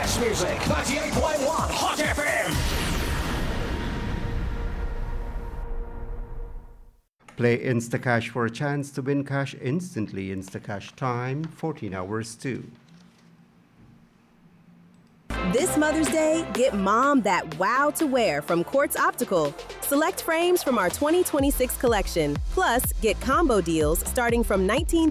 best music. 98.1 Hot FM. Play Instacash for a chance to win cash instantly. Instacash time, 14 hours too. This Mother's Day, get mom that wow to wear from Quartz Optical. Select frames from our 2026 collection. Plus, get combo deals starting from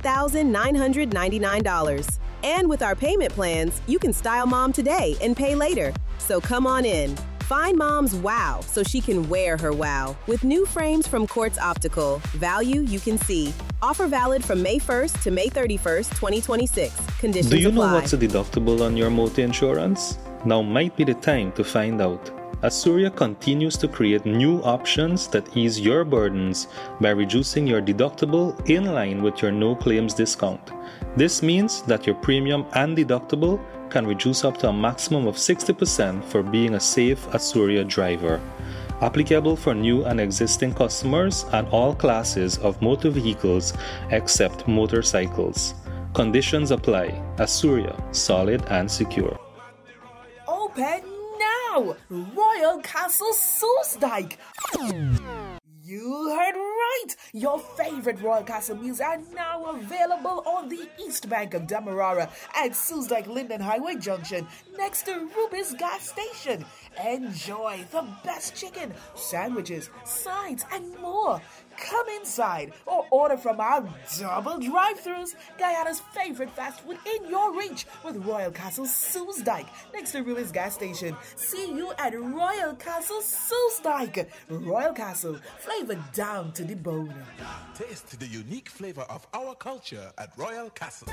$19,999. And with our payment plans, you can style mom today and pay later. So come on in. Find mom's wow so she can wear her wow with new frames from Quartz Optical. Value you can see. Offer valid from May 1st to May 31st, 2026. Conditions apply. Do you know what's a deductible on your motor insurance? Now might be the time to find out. Asuria continues to create new options that ease your burdens by reducing your deductible in line with your no claims discount. This means that your premium and deductible can reduce up to a maximum of 60% for being a safe Asuria driver. Applicable for new and existing customers and all classes of motor vehicles except motorcycles. Conditions apply. Asuria, solid and secure. Open now! Royal Castle Soesdijk! You heard right! Your favorite Royal Castle meals are now available on the east bank of Demerara at Soesdijk Linden Highway Junction next to Ruby's gas station. Enjoy the best chicken, sandwiches, sides, and more. Come inside or order from our double drive-thrus, Guyana's favorite fast food in your reach with Royal Castle Soesdijk next to Ruby's gas station. See you at Royal Castle Soesdijk. Royal Castle, flavored down to the bone. Taste the unique flavor of our culture at Royal Castle.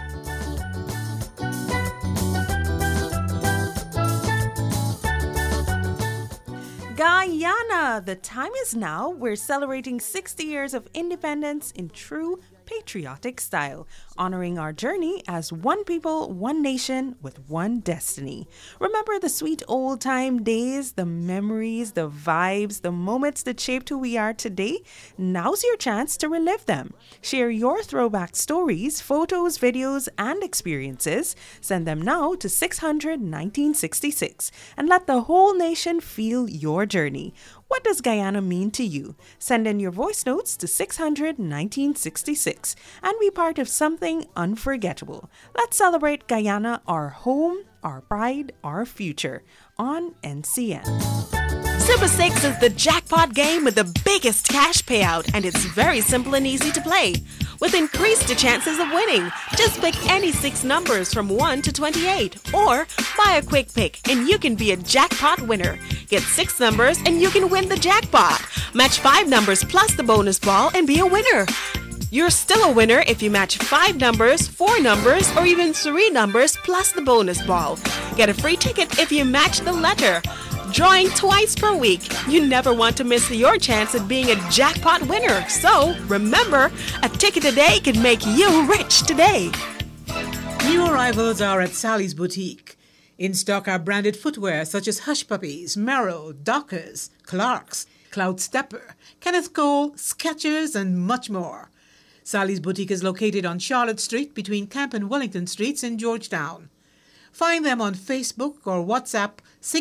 Guyana! The time is now. We're celebrating 60 years of independence in true patriotic style, honoring our journey as one people, one nation with one destiny. Remember the sweet old time days, the memories, the vibes, the moments that shaped who we are today? Now's your chance to relive them. Share your throwback stories, photos, videos, and experiences. Send them now to 600 1966 and let the whole nation feel your journey. What does Guyana mean to you? Send in your voice notes to 600 1966 and be part of something unforgettable. Let's celebrate Guyana, our home, our pride, our future on NCN. Super 6 is the jackpot game with the biggest cash payout, and it's very simple and easy to play. With increased chances of winning, just pick any 6 numbers from 1 to 28, or buy a quick pick and you can be a jackpot winner. Get 6 numbers and you can win the jackpot. Match 5 numbers plus the bonus ball and be a winner. You're still a winner if you match 5 numbers, 4 numbers, or even 3 numbers plus the bonus ball. Get a free ticket if you match the letter. Drawing twice per week. You never want to miss your chance at being a jackpot winner. So, remember, a ticket a day can make you rich today. New arrivals are at Sally's Boutique. In stock are branded footwear such as Hush Puppies, Merrill, Dockers, Clarks, Cloud Stepper, Kenneth Cole, Skechers, and much more. Sally's Boutique is located on Charlotte Street between Camp and Wellington Streets in Georgetown. Find them on Facebook or WhatsApp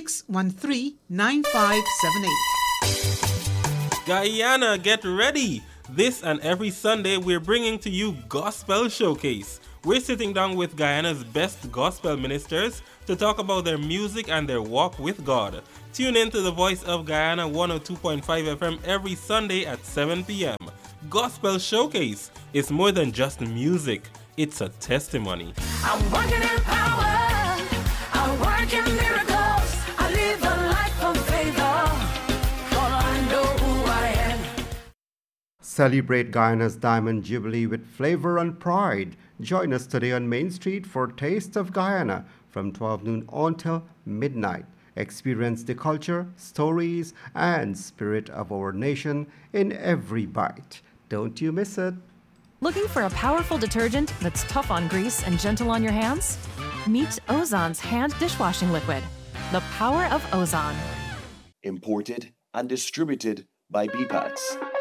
613-9578. Guyana, get ready! This and every Sunday we're bringing to you Gospel Showcase. We're sitting down with Guyana's best gospel ministers to talk about their music and their walk with God. Tune in to the Voice of Guyana 102.5 FM every Sunday at 7 p.m. Gospel Showcase is more than just music. It's a testimony. I'm walking in power. I work in miracles. I live a life of favor. For I know who I am. Celebrate Guyana's Diamond Jubilee with flavor and pride. Join us today on Main Street for Taste of Guyana from 12 noon until midnight. Experience the culture, stories, and spirit of our nation in every bite. Don't you miss it. Looking for a powerful detergent that's tough on grease and gentle on your hands? Meet Ozon's hand dishwashing liquid. The power of Ozon. Imported and distributed by BPATS.